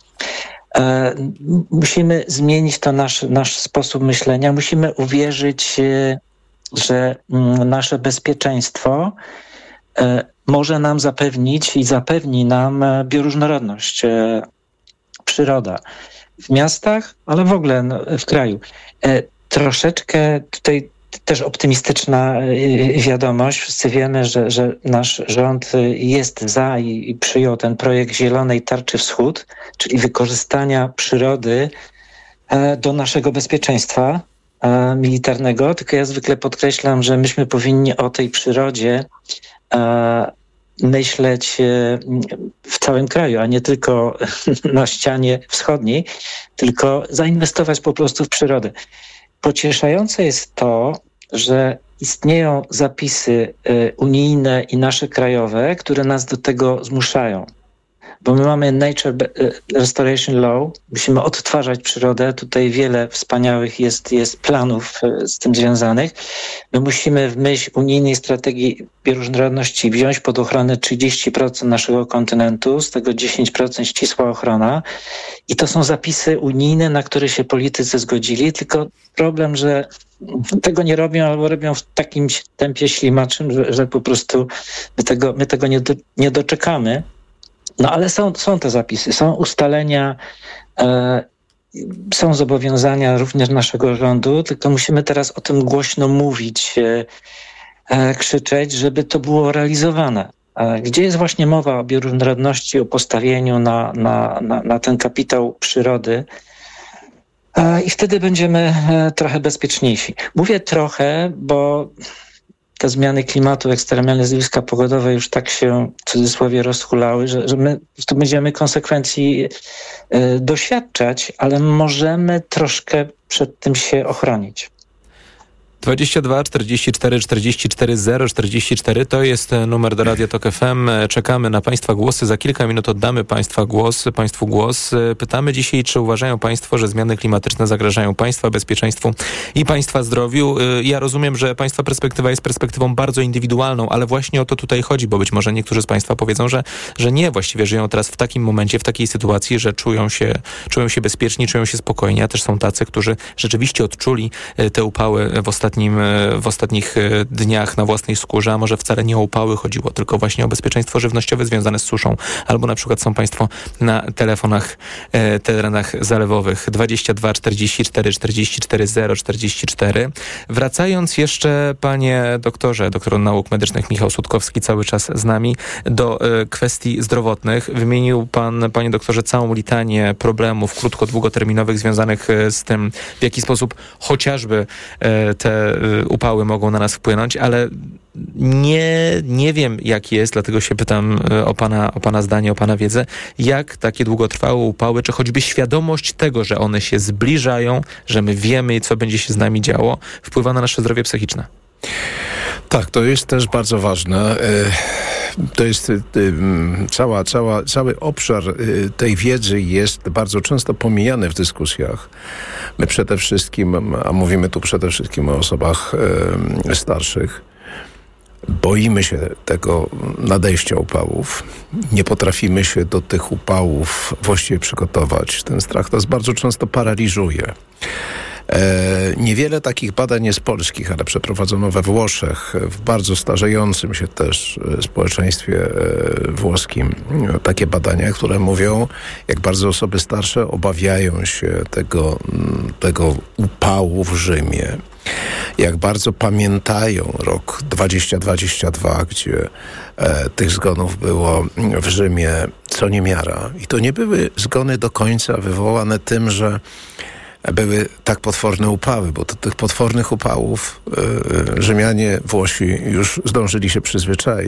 L: E, musimy zmienić to nasz, nasz sposób myślenia. Musimy uwierzyć, e, że m, nasze bezpieczeństwo e, może nam zapewnić i zapewni nam e, bioróżnorodność, e, przyroda. W miastach, ale w ogóle no, w kraju. E, troszeczkę tutaj też optymistyczna wiadomość. Wszyscy wiemy, że, że nasz rząd jest za i, i przyjął ten projekt Zielonej Tarczy Wschód, czyli wykorzystania przyrody e, do naszego bezpieczeństwa e, militarnego. Tylko ja zwykle podkreślam, że myśmy powinni o tej przyrodzie e, myśleć w całym kraju, a nie tylko na ścianie wschodniej, tylko zainwestować po prostu w przyrodę. Pocieszające jest to, że istnieją zapisy unijne i nasze krajowe, które nas do tego zmuszają. Bo my mamy Nature Restoration Law, musimy odtwarzać przyrodę. Tutaj wiele wspaniałych jest, jest planów z tym związanych. My musimy w myśl unijnej strategii bioróżnorodności wziąć pod ochronę trzydzieści procent naszego kontynentu, z tego dziesięć procent ścisła ochrona. I to są zapisy unijne, na które się politycy zgodzili, tylko problem, że tego nie robią albo robią w takim tempie ślimaczym, że, że po prostu my tego, my tego nie, do, nie doczekamy. No ale są, są te zapisy, są ustalenia, e, są zobowiązania również naszego rządu, tylko musimy teraz o tym głośno mówić, e, e, krzyczeć, żeby to było realizowane. E, gdzie jest właśnie mowa o bioróżnorodności, o postawieniu na, na, na, na ten kapitał przyrody, e, i wtedy będziemy e, trochę bezpieczniejsi. Mówię trochę, bo te zmiany klimatu, ekstremalne zjawiska pogodowe już tak się w cudzysłowie rozhulały, że, że my po prostu będziemy konsekwencji y, doświadczać, ale możemy troszkę przed tym się ochronić.
D: dwadzieścia dwa czterdzieści cztery czterdzieści cztery zero czterdzieści cztery to jest numer do Radia Tok F M. Czekamy na Państwa głosy. Za kilka minut oddamy Państwa głos, Państwu głos. Pytamy dzisiaj, czy uważają Państwo, że zmiany klimatyczne zagrażają Państwa bezpieczeństwu i Państwa zdrowiu. Ja rozumiem, że Państwa perspektywa jest perspektywą bardzo indywidualną, ale właśnie o to tutaj chodzi, bo być może niektórzy z Państwa powiedzą, że, że nie, właściwie żyją teraz w takim momencie, w takiej sytuacji, że czują się, czują się bezpieczni, czują się spokojni, a też są tacy, którzy rzeczywiście odczuli te upały w ostatnim w ostatnich dniach na własnej skórze, a może wcale nie o upały chodziło, tylko właśnie o bezpieczeństwo żywnościowe związane z suszą. Albo na przykład są Państwo na telefonach, e, terenach zalewowych dwadzieścia dwa czterdzieści cztery czterdzieści cztery zero czterdzieści cztery. Wracając jeszcze, panie doktorze, doktor nauk medycznych Michał Sutkowski cały czas z nami, do e, kwestii zdrowotnych. Wymienił pan, panie doktorze, całą litanię problemów krótko-długoterminowych związanych z tym, w jaki sposób chociażby e, te upały mogą na nas wpłynąć, ale nie, nie wiem, jak jest, dlatego się pytam o pana, o pana zdanie, o pana wiedzę, jak takie długotrwałe upały, czy choćby świadomość tego, że one się zbliżają, że my wiemy, co będzie się z nami działo, wpływa na nasze zdrowie psychiczne.
K: Tak, to jest też bardzo ważne. To jest cała, cała, cały obszar tej wiedzy jest bardzo często pomijany w dyskusjach. My przede wszystkim, a mówimy tu przede wszystkim o osobach starszych, boimy się tego nadejścia upałów. Nie potrafimy się do tych upałów właściwie przygotować. Ten strach nas bardzo często paraliżuje. E, niewiele takich badań jest polskich, ale przeprowadzono we Włoszech, w bardzo starzejącym się też społeczeństwie e, włoskim, takie badania, które mówią, jak bardzo osoby starsze obawiają się tego, tego upału w Rzymie. Jak bardzo pamiętają rok dwadzieścia dwadzieścia dwa, gdzie e, tych zgonów było w Rzymie co niemiara. I to nie były zgony do końca wywołane tym, że były tak potworne upały, bo do tych potwornych upałów y, Rzymianie, Włosi już zdążyli się przyzwyczaić.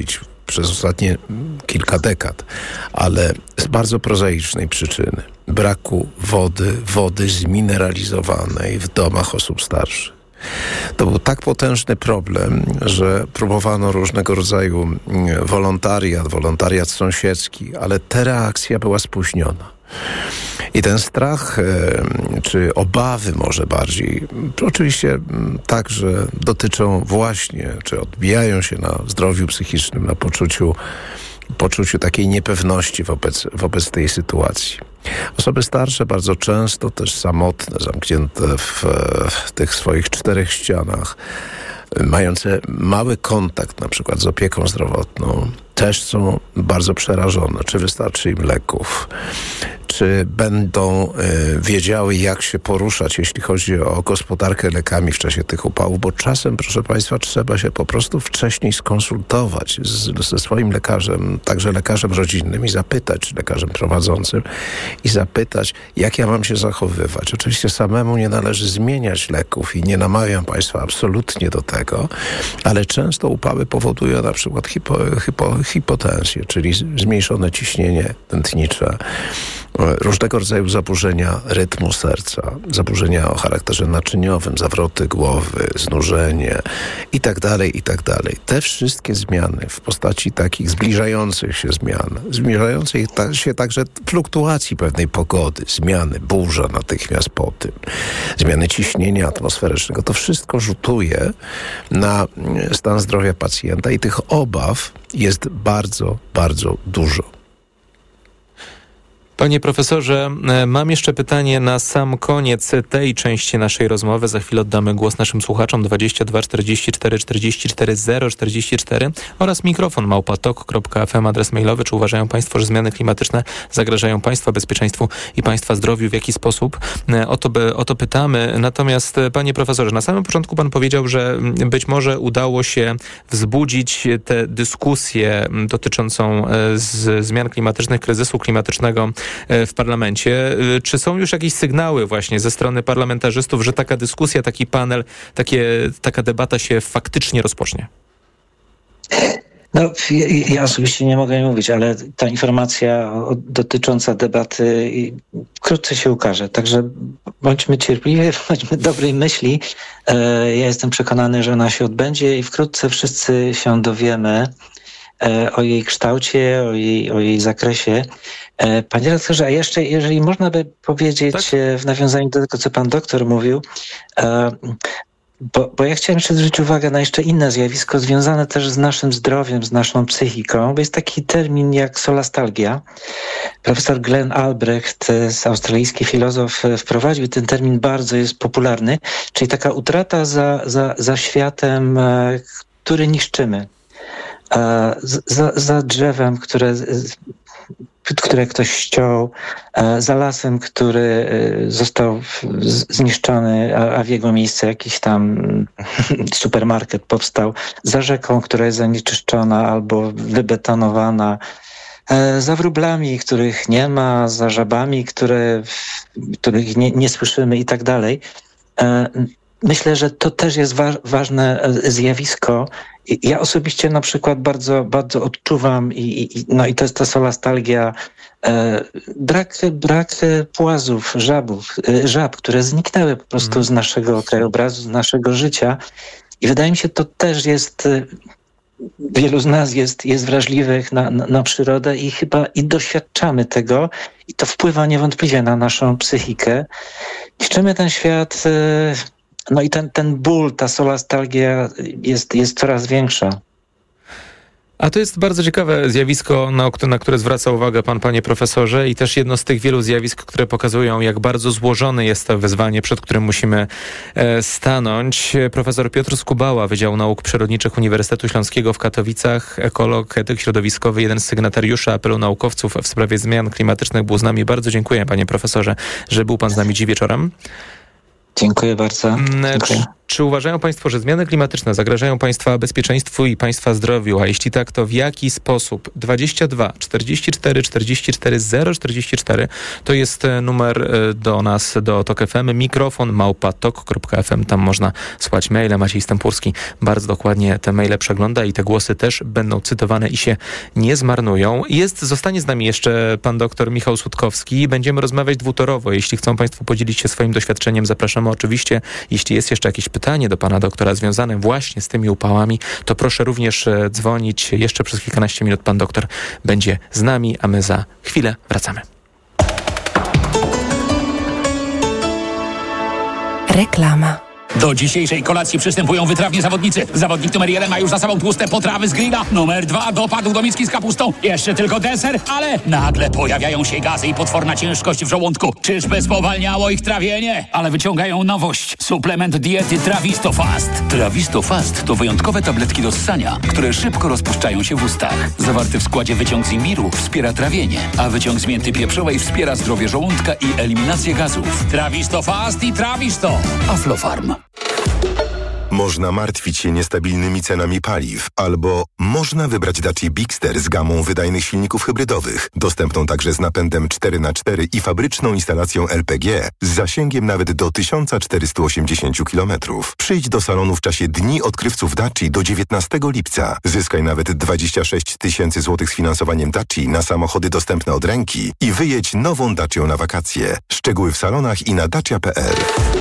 K: przez ostatnie kilka dekad, ale z bardzo prozaicznej przyczyny. Braku wody, wody zmineralizowanej w domach osób starszych. To był tak potężny problem, że próbowano różnego rodzaju wolontariat, wolontariat sąsiedzki, ale ta reakcja była spóźniona. I ten strach, czy obawy może bardziej, oczywiście także dotyczą właśnie, czy odbijają się na zdrowiu psychicznym, na poczuciu, poczuciu takiej niepewności wobec, wobec tej sytuacji. Osoby starsze bardzo często też samotne, zamknięte w, w tych swoich czterech ścianach, mające mały kontakt na przykład z opieką zdrowotną, też są bardzo przerażone, czy wystarczy im leków, czy będą y, wiedziały, jak się poruszać, jeśli chodzi o gospodarkę lekami w czasie tych upałów, bo czasem, proszę Państwa, trzeba się po prostu wcześniej skonsultować z, ze swoim lekarzem, także lekarzem rodzinnym i zapytać, czy lekarzem prowadzącym, i zapytać, jak ja mam się zachowywać. Oczywiście samemu nie należy zmieniać leków i nie namawiam Państwa absolutnie do tego, ale często upały powodują na przykład hipo, hipo, hipotensję, czyli zmniejszone ciśnienie tętnicze, różnego rodzaju zaburzenia rytmu serca, zaburzenia o charakterze naczyniowym, zawroty głowy, znużenie i tak dalej, i tak dalej. Te wszystkie zmiany w postaci takich zbliżających się zmian, zbliżających ta, się także fluktuacji pewnej pogody, zmiany, burza natychmiast po tym, zmiany ciśnienia atmosferycznego, to wszystko rzutuje na stan zdrowia pacjenta i tych obaw jest bardzo, bardzo dużo.
D: Panie profesorze, mam jeszcze pytanie na sam koniec tej części naszej rozmowy. Za chwilę oddamy głos naszym słuchaczom dwadzieścia dwa czterdzieści cztery czterdzieści cztery zero czterdzieści cztery oraz mikrofon małpa tok kropka f m, adres mailowy. Czy uważają Państwo, że zmiany klimatyczne zagrażają Państwa bezpieczeństwu i Państwa zdrowiu? W jaki sposób? O to, by, o to pytamy. Natomiast, panie profesorze, na samym początku pan powiedział, że być może udało się wzbudzić tę dyskusję dotyczącą z zmian klimatycznych, kryzysu klimatycznego w parlamencie. Czy są już jakieś sygnały właśnie ze strony parlamentarzystów, że taka dyskusja, taki panel, takie, taka debata się faktycznie rozpocznie?
L: No, ja, ja osobiście nie mogę mówić, ale ta informacja dotycząca debaty wkrótce się ukaże. Także bądźmy cierpliwi, bądźmy dobrej myśli. Ja jestem przekonany, że ona się odbędzie i wkrótce wszyscy się dowiemy o jej kształcie, o jej, o jej zakresie. Panie redaktorze, a jeszcze, jeżeli można by powiedzieć, tak? W nawiązaniu do tego, co pan doktor mówił, bo, bo ja chciałem jeszcze zwrócić uwagę na jeszcze inne zjawisko związane też z naszym zdrowiem, z naszą psychiką, bo jest taki termin jak solastalgia. Profesor Glenn Albrecht, australijski filozof, wprowadził ten termin, bardzo jest popularny, czyli taka utrata za, za, za światem, który niszczymy. Za, za drzewem, które, które ktoś ściął, za lasem, który został zniszczony, a w jego miejsce jakiś tam supermarket powstał, za rzeką, która jest zanieczyszczona albo wybetonowana, za wróblami, których nie ma, za żabami, które, których nie, nie słyszymy i tak dalej. Myślę, że to też jest wa- ważne zjawisko. Ja osobiście na przykład bardzo, bardzo odczuwam i, i, no i to jest ta solastalgia, e, brak, brak płazów, żabów, e, żab, które zniknęły po prostu z naszego krajobrazu, z naszego życia. I wydaje mi się, to też jest, wielu z nas jest, jest wrażliwych na, na, na przyrodę i chyba i doświadczamy tego i to wpływa niewątpliwie na naszą psychikę. Niszczymy ten świat. E, No i ten, ten ból, ta solastalgia jest, jest coraz większa.
D: A to jest bardzo ciekawe zjawisko, na, na które zwraca uwagę pan, panie profesorze, i też jedno z tych wielu zjawisk, które pokazują, jak bardzo złożone jest to wyzwanie, przed którym musimy e, stanąć. Profesor Piotr Skubała, Wydział Nauk Przyrodniczych Uniwersytetu Śląskiego w Katowicach, ekolog, etyk środowiskowy, jeden z sygnatariuszy apelu naukowców w sprawie zmian klimatycznych, był z nami. Bardzo dziękuję, panie profesorze, że był pan z nami dziś wieczorem.
L: Dziękuję bardzo. Dziękuję.
D: Czy uważają Państwo, że zmiany klimatyczne zagrażają Państwa bezpieczeństwu i Państwa zdrowiu? A jeśli tak, to w jaki sposób? dwadzieścia dwa czterdzieści cztery czterdzieści cztery zero czterdzieści cztery to jest numer do nas, do Tok F M. Mikrofon małpa tok kropka f m. Tam można słać maile. Maciej Stępurski bardzo dokładnie te maile przegląda i te głosy też będą cytowane i się nie zmarnują. Jest, zostanie z nami jeszcze pan doktor Michał Sutkowski. Będziemy rozmawiać dwutorowo. Jeśli chcą Państwo podzielić się swoim doświadczeniem, zapraszamy oczywiście. Jeśli jest jeszcze jakieś pytanie do pana doktora związane właśnie z tymi upałami, to proszę również dzwonić. Jeszcze przez kilkanaście minut pan doktor będzie z nami, a my za chwilę wracamy.
B: Reklama.
M: Do dzisiejszej kolacji przystępują wytrawni zawodnicy. Zawodnik numer jeden ma już za sobą tłuste potrawy z grilla. Numer dwa dopadł do miski z kapustą. Jeszcze tylko deser, ale nagle pojawiają się gazy i potworna ciężkość w żołądku. Czyżby spowalniało ich trawienie? Ale wyciągają nowość. Suplement diety Trawisto Fast. Trawisto Fast to wyjątkowe tabletki do ssania, które szybko rozpuszczają się w ustach. Zawarty w składzie wyciąg z imbiru wspiera trawienie, a wyciąg z mięty pieprzowej wspiera zdrowie żołądka i eliminację gazów. Trawisto Fast i Trawisto. Aflofarm.
N: Można martwić się niestabilnymi cenami paliw, albo można wybrać Dacia Bigster z gamą wydajnych silników hybrydowych, dostępną także z napędem cztery na cztery i fabryczną instalacją L P G z zasięgiem nawet do tysiąc czterysta osiemdziesiąt kilometrów. Przyjdź do salonu w czasie Dni Odkrywców Dacia do dziewiętnastego lipca. Zyskaj nawet dwadzieścia sześć tysięcy złotych z finansowaniem Dacia na samochody dostępne od ręki i wyjedź nową Dacią na wakacje. Szczegóły w salonach i na dacia kropka p l.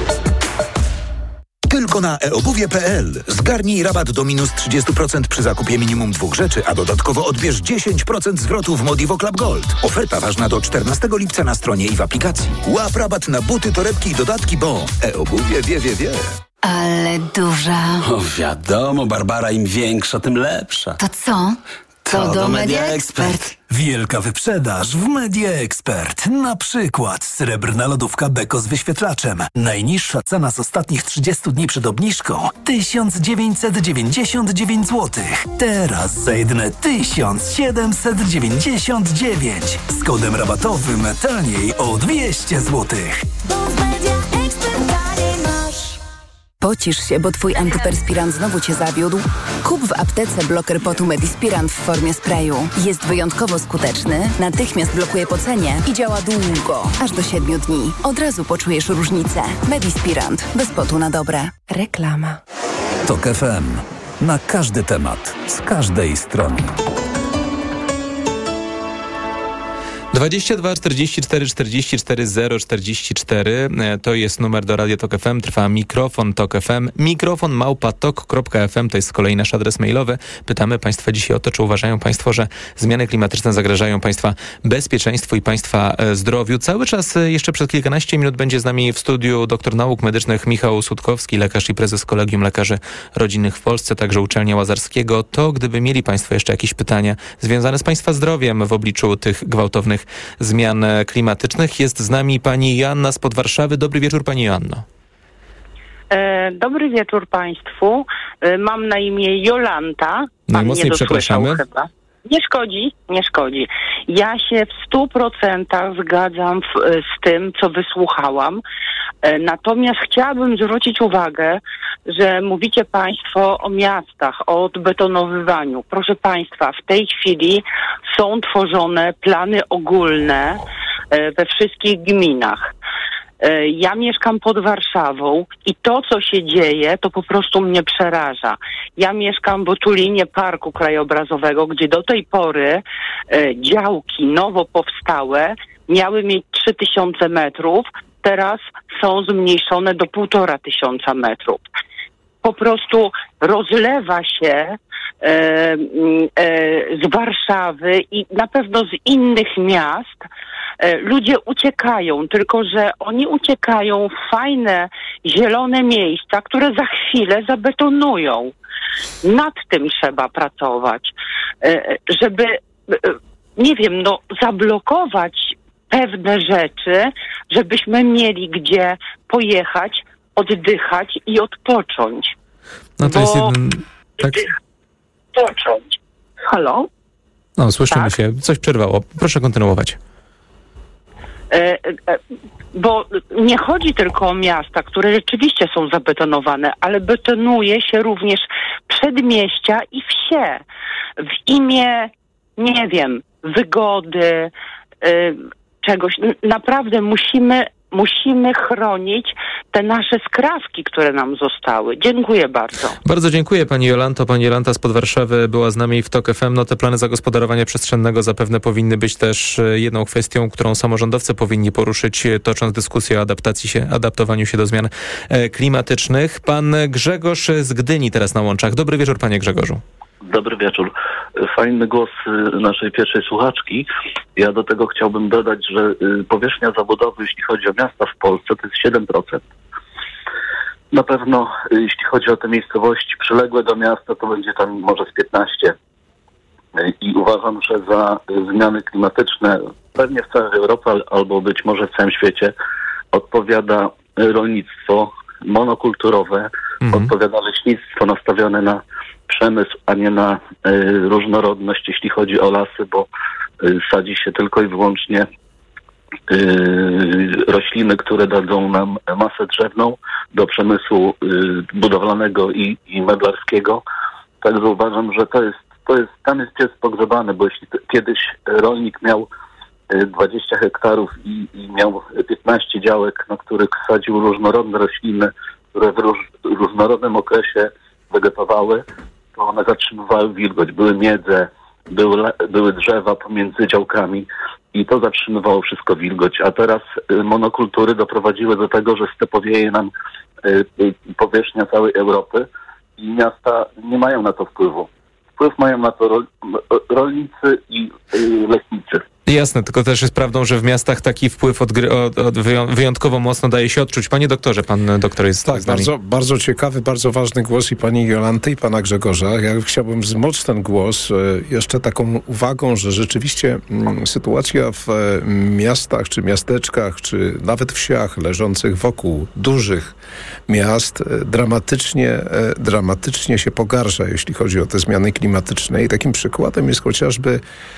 O: Tylko na e obuwie kropka p l. Zgarnij rabat do minus trzydzieści procent przy zakupie minimum dwóch rzeczy, a dodatkowo odbierz dziesięć procent zwrotu w Modivo Club Gold. Oferta ważna do czternastego lipca na stronie i w aplikacji. Łap rabat na buty, torebki i dodatki, bo e-obuwie wie, wie, wie.
E: Ale duża.
P: O, wiadomo, Barbara, im większa, tym lepsza.
E: To co? To, to do Media Expert.
C: Wielka wyprzedaż w Media Expert. Na przykład srebrna lodówka Beko z wyświetlaczem. Najniższa cena z ostatnich trzydziestu dni przed obniżką tysiąc dziewięćset dziewięćdziesiąt dziewięć złotych. Teraz za jedyne tysiąc siedemset dziewięćdziesiąt dziewięć. Z kodem rabatowym taniej o dwieście złotych.
B: Pocisz się, bo twój antyperspirant znowu cię zawiódł? Kup w aptece bloker potu Medispirant w formie sprayu. Jest wyjątkowo skuteczny, natychmiast blokuje pocenie i działa długo, aż do siedmiu dni. Od razu poczujesz różnicę. Medispirant. Bez potu na dobre. Reklama.
C: Tok F M. Na każdy temat. Z każdej strony.
D: dwadzieścia dwa czterdzieści cztery czterdzieści cztery zero czterdzieści cztery to jest numer do Radia Tok F M. Trwa mikrofon Tok F M. Mikrofon małpa tok kropka f m to jest z kolei nasz adres mailowy. Pytamy Państwa dzisiaj o to, czy uważają Państwo, że zmiany klimatyczne zagrażają Państwa bezpieczeństwu i Państwa zdrowiu. Cały czas jeszcze przez kilkanaście minut będzie z nami w studiu doktor nauk medycznych Michał Sutkowski, lekarz i prezes Kolegium Lekarzy Rodzinnych w Polsce, także Uczelnia Łazarskiego. To gdyby mieli Państwo jeszcze jakieś pytania związane z Państwa zdrowiem w obliczu tych gwałtownych zmian klimatycznych. Jest z nami pani Joanna spod Warszawy. Dobry wieczór, pani Joanno.
Q: E, dobry wieczór Państwu. E, mam na imię Jolanta.
D: Najmocniej przepraszamy.
Q: Chyba. Nie szkodzi, nie szkodzi. Ja się w stu procentach zgadzam w, z tym, co wysłuchałam. E, natomiast chciałabym zwrócić uwagę, że mówicie Państwo o miastach, o odbetonowywaniu. Proszę Państwa, w tej chwili są tworzone plany ogólne e, we wszystkich gminach. E, ja mieszkam pod Warszawą i to, co się dzieje, to po prostu mnie przeraża. Ja mieszkam w otulinie Parku Krajobrazowego, gdzie do tej pory e, działki nowo powstałe miały mieć trzy tysiące metrów, teraz są zmniejszone do półtora tysiąca metrów. Po prostu rozlewa się e, e, z Warszawy i na pewno z innych miast e, ludzie uciekają, tylko że oni uciekają w fajne, zielone miejsca, które za chwilę zabetonują. Nad tym trzeba pracować, e, żeby, e, nie wiem, no zablokować pewne rzeczy, żebyśmy mieli gdzie pojechać, oddychać i odpocząć.
D: No to
Q: Bo...
D: jest jeden... Tak?
Q: Odpocząć. Halo?
D: No, słyszymy
Q: tak?
D: się. Coś przerwało. Proszę kontynuować.
Q: Bo nie chodzi tylko o miasta, które rzeczywiście są zabetonowane, ale betonuje się również przedmieścia i wsie w imię, nie wiem, wygody, czegoś. Naprawdę musimy Musimy chronić te nasze skrawki, które nam zostały. Dziękuję bardzo.
D: Bardzo dziękuję pani Jolanto. Pani Jolanta spod Warszawy była z nami w TOK F M. No te plany zagospodarowania przestrzennego zapewne powinny być też jedną kwestią, którą samorządowcy powinni poruszyć, tocząc dyskusję o adaptacji się, adaptowaniu się do zmian klimatycznych. Pan Grzegorz z Gdyni teraz na łączach. Dobry wieczór, panie Grzegorzu.
R: Dobry wieczór. Fajny głos naszej pierwszej słuchaczki. Ja do tego chciałbym dodać, że powierzchnia zabudowy, jeśli chodzi o miasta w Polsce, to jest siedem procent. Na pewno, jeśli chodzi o te miejscowości przyległe do miasta, to będzie tam może z piętnaście. I uważam, że za zmiany klimatyczne, pewnie w całej Europie, albo być może w całym świecie, odpowiada rolnictwo monokulturowe, mhm. odpowiada leśnictwo nastawione na przemysł, a nie na y, różnorodność, jeśli chodzi o lasy, bo y, sadzi się tylko i wyłącznie y, rośliny, które dadzą nam masę drzewną do przemysłu y, budowlanego i, i meblarskiego. Także uważam, że to jest, to jest, tam jest pies pogrzebany, bo jeśli to, kiedyś rolnik miał y, dwadzieścia hektarów i, i miał piętnaście działek, na których sadził różnorodne rośliny, które w róż, różnorodnym okresie wegetowały, to one zatrzymywały wilgoć. Były miedze, były, były drzewa pomiędzy działkami i to zatrzymywało wszystko wilgoć. A teraz y, monokultury doprowadziły do tego, że stepowieje nam y, y, powierzchnia całej Europy i miasta nie mają na to wpływu. Wpływ mają na to rol, rolnicy i y, leśnicy.
D: Jasne, tylko też jest prawdą, że w miastach taki wpływ od, od, od wyjątkowo mocno daje się odczuć. Panie doktorze, pan doktor jest
K: tak,
D: z nami.
K: bardzo, bardzo ciekawy, bardzo ważny głos i pani Jolanty, i pana Grzegorza. Ja chciałbym wzmocnić ten głos jeszcze taką uwagą, że rzeczywiście m, sytuacja w m, miastach, czy miasteczkach, czy nawet wsiach leżących wokół dużych miast e, dramatycznie, e, dramatycznie się pogarsza, jeśli chodzi o te zmiany klimatyczne. I takim przykładem jest chociażby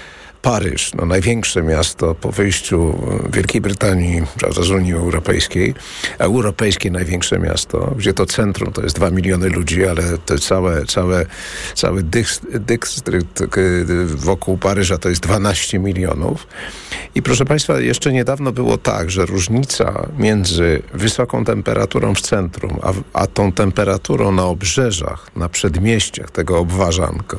K: Paryż, no największe miasto po wyjściu Wielkiej Brytanii, prawda, z Unii Europejskiej, europejskie największe miasto, gdzie to centrum to jest dwa miliony ludzi, ale to całe, całe, cały dystrykt wokół Paryża to jest dwanaście milionów. I proszę Państwa, jeszcze niedawno było tak, że różnica między wysoką temperaturą w centrum, a, a tą temperaturą na obrzeżach, na przedmieściach tego obwarzanka,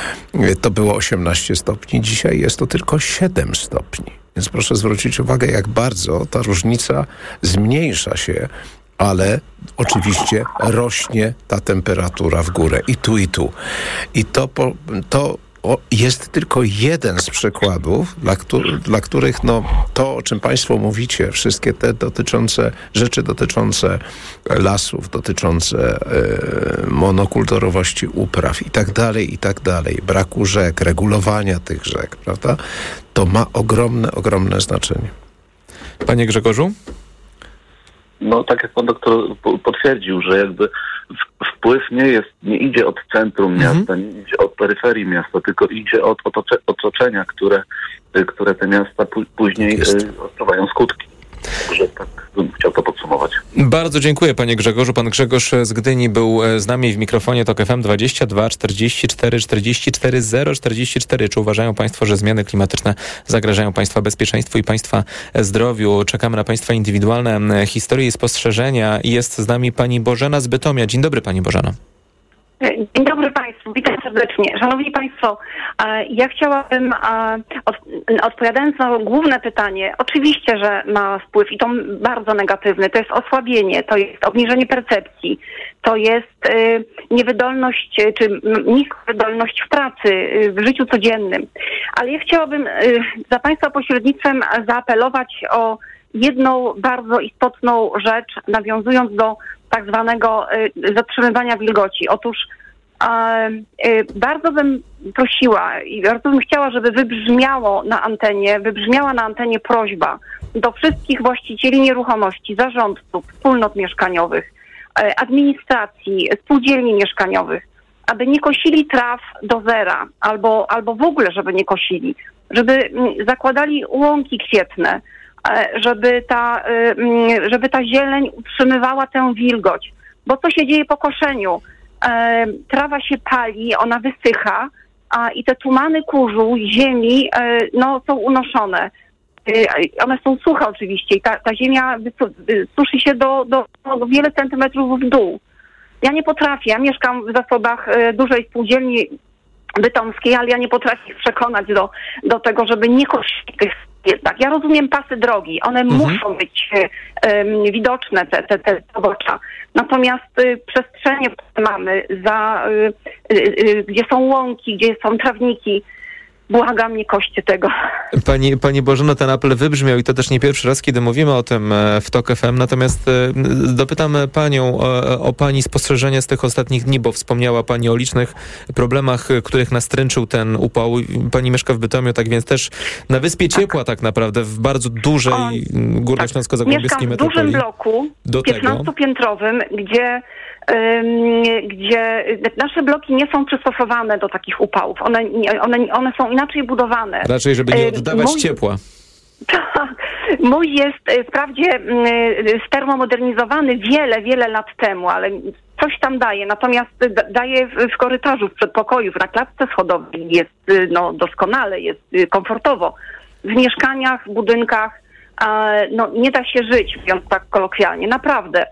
K: to było osiemnaście stopni. Dzisiaj jest to tylko siedem stopni. Więc proszę zwrócić uwagę, jak bardzo ta różnica zmniejsza się, ale oczywiście rośnie ta temperatura w górę i tu, i tu. I to, to o, jest tylko jeden z przykładów, dla, któ- dla których no, to, o czym Państwo mówicie, wszystkie te dotyczące, rzeczy dotyczące lasów, dotyczące e, monokulturowości upraw i tak dalej, i tak dalej, braku rzek, regulowania tych rzek, prawda, to ma ogromne, ogromne znaczenie.
D: Panie Grzegorzu?
R: No tak jak pan doktor potwierdził, że jakby wpływ nie jest, nie idzie od centrum miasta, mhm. nie idzie od peryferii miasta, tylko idzie od otocze, otoczenia, które, które te miasta p- później odczuwają skutki. Także tak bym chciał to podsumować.
D: Bardzo dziękuję, panie Grzegorzu. Pan Grzegorz z Gdyni był z nami w mikrofonie TOK F M. Dwadzieścia dwa czterdzieści cztery czterdzieści cztery zero czterdzieści cztery. Czy uważają państwo, że zmiany klimatyczne zagrażają państwa bezpieczeństwu i państwa zdrowiu? Czekamy na państwa indywidualne historie i spostrzeżenia. Jest z nami pani Bożena z Bytomia. Dzień dobry, pani Bożena.
S: Dzień dobry Państwu, witam serdecznie. Szanowni Państwo, ja chciałabym, odpowiadając na główne pytanie, oczywiście, że ma wpływ i to bardzo negatywny, to jest osłabienie, to jest obniżenie percepcji, to jest niewydolność czy niska wydolność w pracy, w życiu codziennym. Ale ja chciałabym za Państwa pośrednictwem zaapelować o jedną bardzo istotną rzecz, nawiązując do tak zwanego zatrzymywania wilgoci. Otóż e, e, bardzo bym prosiła i bardzo bym chciała, żeby wybrzmiało na antenie, wybrzmiała na antenie prośba do wszystkich właścicieli nieruchomości, zarządców, wspólnot mieszkaniowych, e, administracji, spółdzielni mieszkaniowych, aby nie kosili traw do zera albo, albo w ogóle, żeby nie kosili, żeby m, zakładali łąki kwietne, żeby ta, żeby ta zieleń utrzymywała tę wilgoć. Bo co się dzieje po koszeniu? Trawa się pali, ona wysycha, a i te tumany kurzu, ziemi, no, są unoszone. One są suche oczywiście i ta, ta ziemia suszy się do, do, do wiele centymetrów w dół. Ja nie potrafię, ja mieszkam w zasobach dużej spółdzielni bytomskiej, ale ja nie potrafię ich przekonać do, do tego, żeby nie kosić tych jednak. Ja rozumiem pasy drogi, one mhm. muszą być um, widoczne, te, te, te pobocza. Natomiast y, przestrzenie, które mamy, za, y, y, y, gdzie są łąki, gdzie są trawniki, błagam, nie koście tego.
D: Pani, pani Bożeno, ten apel wybrzmiał i to też nie pierwszy raz, kiedy mówimy o tym w TOK F M. Natomiast dopytam panią o, o pani spostrzeżenia z tych ostatnich dni, bo wspomniała pani o licznych problemach, których nastręczył ten upał. Pani mieszka w Bytomiu, tak więc też na Wyspie Ciepła tak naprawdę, w bardzo dużej górnośląsko-zagłębiowskiej metropolii.
S: Mieszkam w dużym bloku, piętnastopiętrowym, gdzie gdzie nasze bloki nie są przystosowane do takich upałów. One, one, one są inaczej budowane.
D: Raczej, żeby nie oddawać Mój... ciepła.
S: Tak. Mój jest wprawdzie stermomodernizowany wiele, wiele lat temu, ale coś tam daje. Natomiast daje w korytarzu, w przedpokoju, na klatce schodowej jest no, doskonale, jest komfortowo. W mieszkaniach, w budynkach no, nie da się żyć, mówiąc tak kolokwialnie, naprawdę.